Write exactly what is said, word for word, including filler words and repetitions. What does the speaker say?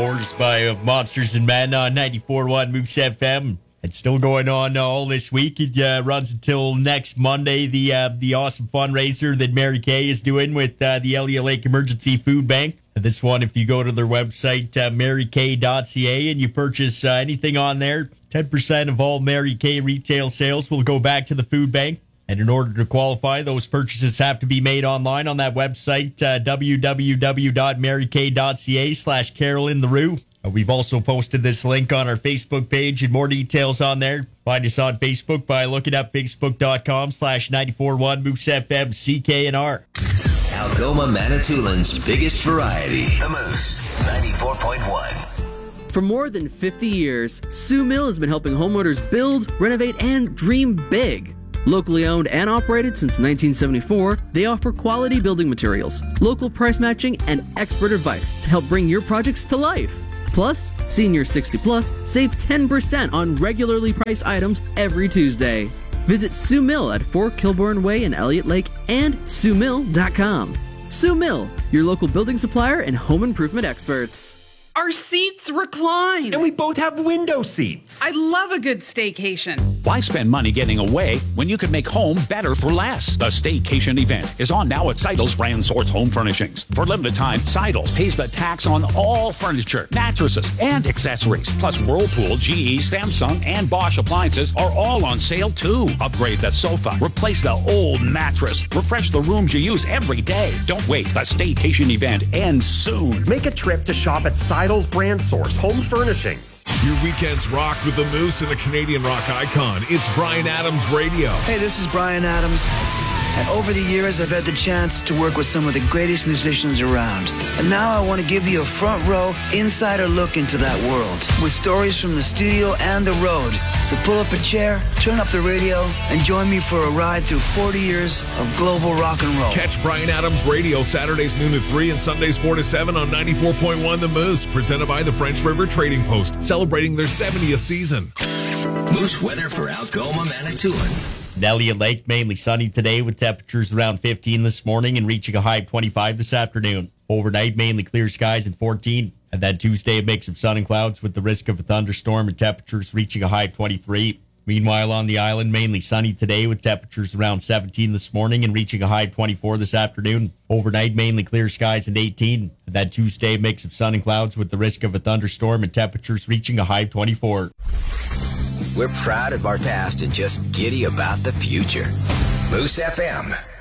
Wars by uh, Monsters and Men on ninety-four point one Moose F M. It's still going on uh, all this week. It uh, runs until next Monday. The uh, the awesome fundraiser that Mary Kay is doing with uh, the Elliott Lake Emergency Food Bank. This one, if you go to their website, uh, mary kay dot c a, and you purchase uh, anything on there, ten percent of all Mary Kay retail sales will go back to the food bank. And in order to qualify, those purchases have to be made online on that website, uh, w w w dot mary kay dot c a slash Carolyn LaRue. Uh, we've also posted this link on our Facebook page and more details on there. Find us on Facebook by looking up facebook.com slash 941 Moose FM C K N R. Algoma Manitoulин's biggest variety. The Moose, ninety-four point one. For more than fifty years, Sue Mill has been helping homeowners build, renovate, and dream big. Locally owned and operated since nineteen seventy-four, they offer quality building materials, local price matching, and expert advice to help bring your projects to life. Plus, seniors sixty plus save ten percent on regularly priced items every Tuesday. Visit Sue Mill at four Kilbourne Way in Elliott Lake and sue mill dot com. Sue Mill, your local building supplier and home improvement experts. Our seats recline. And we both have window seats. I love a good staycation. Why spend money getting away when you could make home better for less? The Staycation event is on now at Seidel's Brand Source Home Furnishings. For limited time, Seidel's pays the tax on all furniture, mattresses, and accessories. Plus, Whirlpool, G E, Samsung, and Bosch appliances are all on sale too. Upgrade the sofa, replace the old mattress, refresh the rooms you use every day. Don't wait. The Staycation event ends soon. Make a trip to shop at Seidel's Brand Source Home Furnishings. Your weekends rock with the Moose and a Canadian rock icon. It's Bryan Adams Radio. Hey, this is Bryan Adams. And over the years, I've had the chance to work with some of the greatest musicians around. And now I want to give you a front row, insider look into that world with stories from the studio and the road. So pull up a chair, turn up the radio, and join me for a ride through forty years of global rock and roll. Catch Bryan Adams Radio Saturdays noon to three and Sundays four to seven on ninety-four point one The Moose, presented by the French River Trading Post, celebrating their seventieth season. Moose weather for Algoma, Manitoulin. Elliott Lake, mainly sunny today with temperatures around fifteen this morning and reaching a high of twenty-five this afternoon. Overnight, mainly clear skies and fourteen. And then Tuesday, a mix of sun and clouds with the risk of a thunderstorm and temperatures reaching a high of twenty-three. Meanwhile, on the island, mainly sunny today with temperatures around seventeen this morning and reaching a high of twenty-four this afternoon. Overnight, mainly clear skies and eighteen. And then Tuesday, a mix of sun and clouds with the risk of a thunderstorm and temperatures reaching a high of twenty-four. We're proud of our past and just giddy about the future. Moose F M.